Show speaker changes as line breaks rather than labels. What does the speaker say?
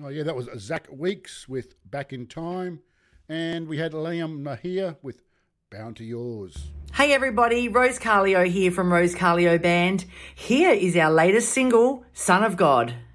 Oh, yeah, that was Zach Weeks with Back in Time. And we had Liam Nahir with Bound to Yours.
Hey everybody, Rose Carlio here from Rose Carlio Band. Here is our latest single, Son of God.